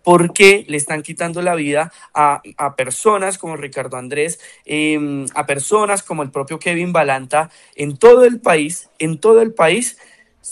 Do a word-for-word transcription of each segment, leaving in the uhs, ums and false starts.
por qué le están quitando la vida a, a personas como Ricardo Andrés, eh, a personas como el propio Kevin Balanta en todo el país, en todo el país,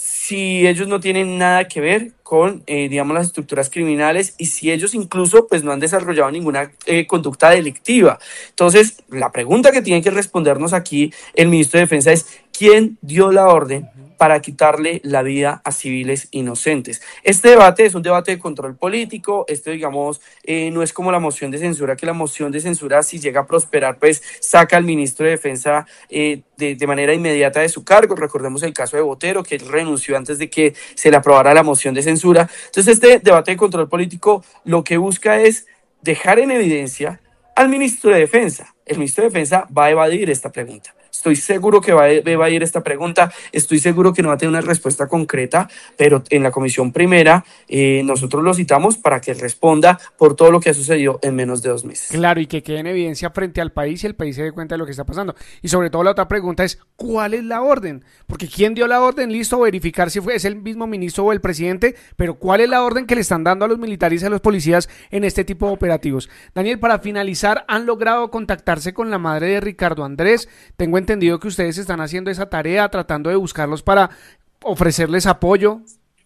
si ellos no tienen nada que ver con, eh, digamos, las estructuras criminales y si ellos incluso pues no han desarrollado ninguna eh, conducta delictiva. Entonces, la pregunta que tiene que respondernos aquí el ministro de Defensa es: ¿quién dio la orden para quitarle la vida a civiles inocentes? Este debate es un debate de control político. Esto, digamos, eh, no es como la moción de censura, que la moción de censura, si llega a prosperar, pues saca al ministro de Defensa eh, de, de manera inmediata de su cargo. Recordemos el caso de Botero, que él renunció antes de que se le aprobara la moción de censura. Entonces, este debate de control político lo que busca es dejar en evidencia al ministro de Defensa. El ministro de Defensa va a evadir esta pregunta. Estoy seguro que va a evadir esta pregunta, estoy seguro que no va a tener una respuesta concreta, pero en la comisión primera eh, nosotros lo citamos para que responda por todo lo que ha sucedido en menos de dos meses. Claro, y que quede en evidencia frente al país y el país se dé cuenta de lo que está pasando. Y sobre todo la otra pregunta es: ¿cuál es la orden? Porque ¿quién dio la orden? Listo, verificar si fue, es el mismo ministro o el presidente, pero ¿cuál es la orden que le están dando a los militares y a los policías en este tipo de operativos? Daniel, para finalizar, ¿han logrado contactarse con la madre de Ricardo Andrés? Tengo entendido que ustedes están haciendo esa tarea, tratando de buscarlos para ofrecerles apoyo.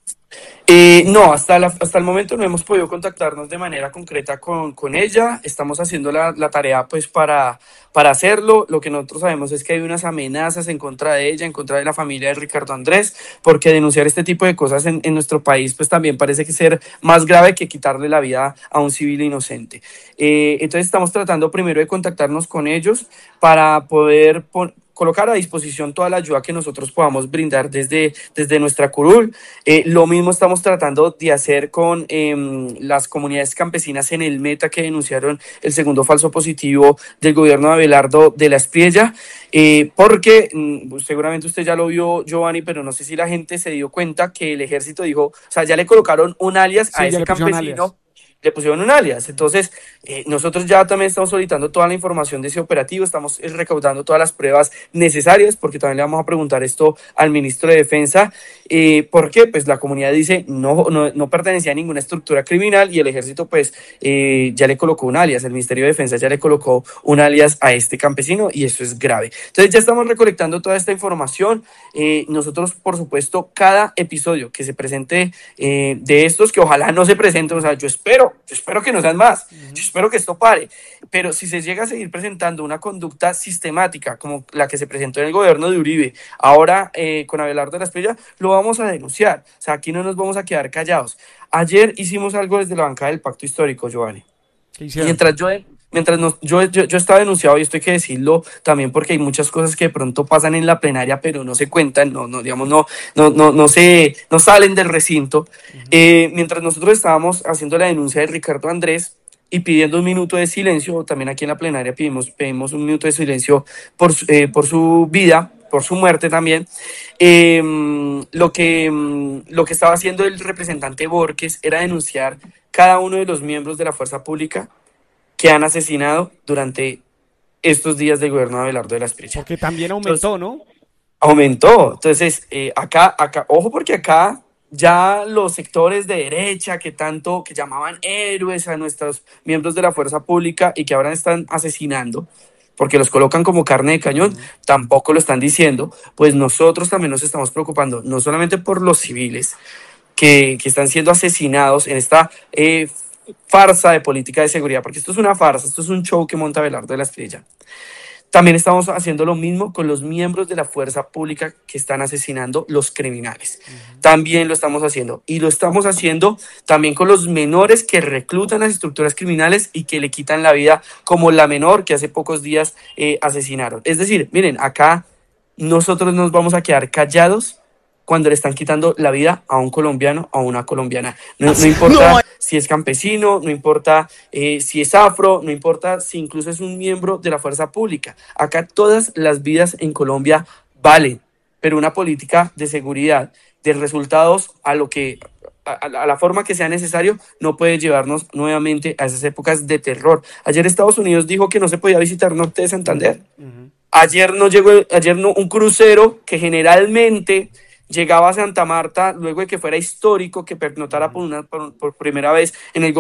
Eh, no, hasta, la, hasta el momento no hemos podido contactarnos de manera concreta con, con ella. Estamos haciendo la, la tarea pues para, para hacerlo. Lo que nosotros sabemos es que hay unas amenazas en contra de ella, en contra de la familia de Ricardo Andrés, porque denunciar este tipo de cosas en, en nuestro país pues también parece que ser más grave que quitarle la vida a un civil inocente. Eh, entonces estamos tratando primero de contactarnos con ellos para poder poner colocar a disposición toda la ayuda que nosotros podamos brindar desde, desde nuestra curul. Eh, lo mismo estamos tratando de hacer con eh, las comunidades campesinas en el Meta que denunciaron el segundo falso positivo del gobierno de Abelardo de la Espriella, eh, porque mm, seguramente usted ya lo vio, Giovanni, pero no sé si la gente se dio cuenta que el ejército dijo, o sea, ya le colocaron un alias Sí, a ese campesino. Le pusieron un alias. Entonces, eh, nosotros ya también estamos solicitando toda la información de ese operativo, estamos eh, recaudando todas las pruebas necesarias, porque también le vamos a preguntar esto al ministro de Defensa. Eh, ¿Por qué? Pues la comunidad dice no, no, no pertenecía a ninguna estructura criminal y el ejército pues eh, ya le colocó un alias, el Ministerio de Defensa ya le colocó un alias a este campesino y eso es grave. Entonces ya estamos recolectando toda esta información. Eh, nosotros, por supuesto, cada episodio que se presente eh, de estos, que ojalá no se presenten, o sea, yo espero Yo espero que no sean más, uh-huh. Yo espero que esto pare, pero si se llega a seguir presentando una conducta sistemática como la que se presentó en el gobierno de Uribe, ahora eh, con Abelardo de la Espriella, lo vamos a denunciar. O sea, aquí no nos vamos a quedar callados. Ayer hicimos algo desde la bancada del Pacto Histórico, Giovanni. Mientras yo... Mientras nos, yo, yo, yo estaba denunciado, y esto hay que decirlo también porque hay muchas cosas que de pronto pasan en la plenaria, pero no se cuentan, no, no, digamos, no, no, no, no, se, no salen del recinto. Uh-huh. Eh, mientras nosotros estábamos haciendo la denuncia de Ricardo Andrés y pidiendo un minuto de silencio, también aquí en la plenaria pedimos, pedimos un minuto de silencio por, eh, por su vida, por su muerte también, eh, lo, que, lo que estaba haciendo el representante Borges era denunciar cada uno de los miembros de la fuerza pública que han asesinado durante estos días del gobierno de Abelardo de la Espriella. Porque también aumentó, ¿no? Aumentó. Entonces, eh, acá, acá, ojo, porque acá ya los sectores de derecha que tanto, que llamaban héroes a nuestros miembros de la fuerza pública y que ahora están asesinando, porque los colocan como carne de cañón, uh-huh. Tampoco lo están diciendo, pues nosotros también nos estamos preocupando, no solamente por los civiles que, que están siendo asesinados en esta eh, farsa de política de seguridad, porque esto es una farsa, esto es un show que monta Abelardo de la Espriella. También estamos haciendo lo mismo con los miembros de la fuerza pública que están asesinando los criminales. Uh-huh. También lo estamos haciendo. Y lo estamos haciendo también con los menores que reclutan las estructuras criminales y que le quitan la vida, como la menor que hace pocos días eh, asesinaron. Es decir, miren, acá nosotros nos vamos a quedar callados cuando le están quitando la vida a un colombiano o a una colombiana. No, no importa no. si es campesino, no importa eh, si es afro, no importa si incluso es un miembro de la fuerza pública. Acá todas las vidas en Colombia valen, pero una política de seguridad, de resultados a lo que a, a la forma que sea necesario, no puede llevarnos nuevamente a esas épocas de terror. Ayer Estados Unidos dijo que no se podía visitar Norte de Santander. Uh-huh. Ayer no llegó, ayer no, un crucero que generalmente llegaba a Santa Marta luego de que fuera histórico que pernotara por, una, por, por primera vez en el